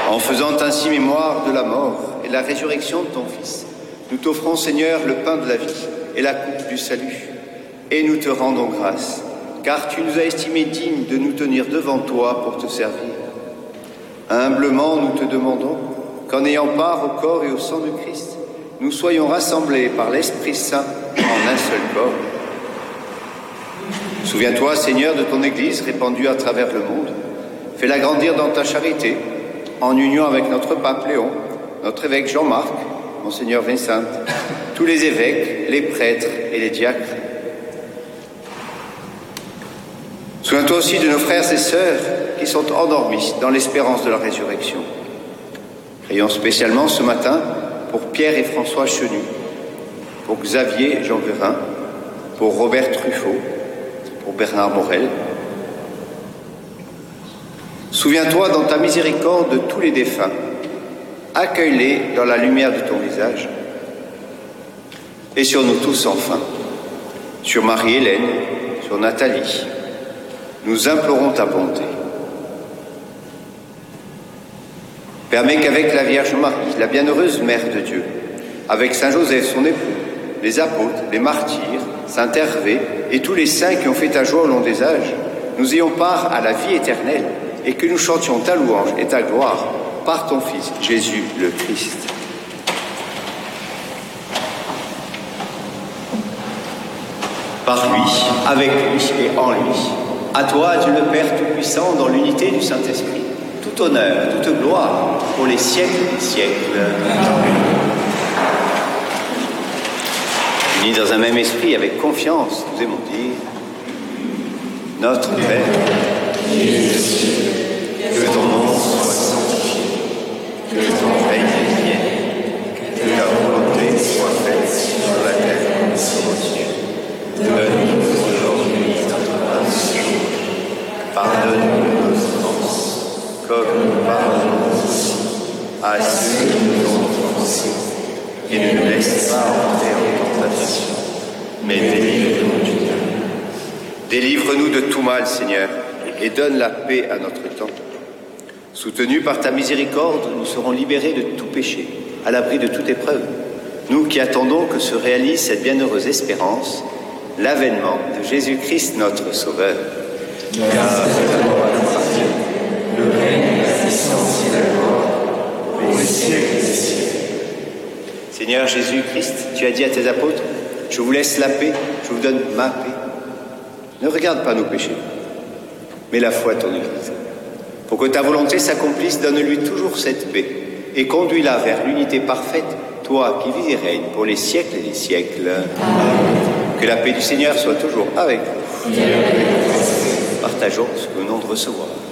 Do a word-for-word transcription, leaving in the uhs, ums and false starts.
En faisant ainsi mémoire de la mort et de la résurrection de ton Fils, nous t'offrons, Seigneur, le pain de la vie et la coupe du salut. Et nous te rendons grâce, car tu nous as estimés dignes de nous tenir devant toi pour te servir. Humblement, nous te demandons qu'en ayant part au corps et au sang de Christ, nous soyons rassemblés par l'Esprit Saint en un seul corps. Souviens-toi, Seigneur, de ton Église répandue à travers le monde. Fais-la grandir dans ta charité, en union avec notre pape Léon, notre évêque Jean-Marc, Monseigneur Vincent, tous les évêques, les prêtres et les diacres. Souviens-toi aussi de nos frères et sœurs qui sont endormis dans l'espérance de la résurrection. Prions spécialement ce matin pour Pierre et François Chenu, pour Xavier Jean Vérin, pour Robert Truffaut, pour Bernard Morel. Souviens-toi dans ta miséricorde de tous les défunts. Accueille-les dans la lumière de ton visage. Et sur nous tous enfin, sur Marie-Hélène, sur Nathalie, nous implorons ta bonté. Permets qu'avec la Vierge Marie, la bienheureuse Mère de Dieu, avec Saint Joseph, son époux, les apôtres, les martyrs, Saint Hervé et tous les saints qui ont fait ta joie au long des âges, nous ayons part à la vie éternelle et que nous chantions ta louange et ta gloire par ton Fils, Jésus le Christ. Par lui, avec lui et en lui, à toi, Dieu le Père Tout-Puissant, dans l'unité du Saint-Esprit, tout honneur, toute gloire, pour les siècles des siècles. Amen. Unis dans un même esprit, avec confiance, nous aimons dire Notre Père, qui es aux cieux, que ton nom soit sanctifié, que ton règne vienne, que ta volonté soit faite sur la terre comme sur les cieux. Donne-nous aujourd'hui notre pain de ce jour. Pardonne-nous nos offenses, comme nous pardonnons aussi à ceux qui nous ont offensés. Et ne nous laisse pas entrer en tentation, mais délivre-nous du mal. Délivre-nous de tout mal, Seigneur, et donne la paix à notre temps. Soutenus par ta miséricorde, nous serons libérés de tout péché, à l'abri de toute épreuve. Nous qui attendons que se réalise cette bienheureuse espérance, l'avènement de Jésus-Christ notre Sauveur. Car c'est toi le règne, la puissance et la gloire, pour les siècles des siècles. Seigneur Jésus-Christ, tu as dit à tes apôtres, je vous laisse la paix, je vous donne ma paix. Ne regarde pas nos péchés, mais la foi de ton Église. Pour que ta volonté s'accomplisse, donne-lui toujours cette paix et conduis-la vers l'unité parfaite, toi qui vis et règnes pour les siècles et les siècles. Amen. Que la paix du Seigneur soit toujours avec vous. Partageons ce que nous venons de recevoir.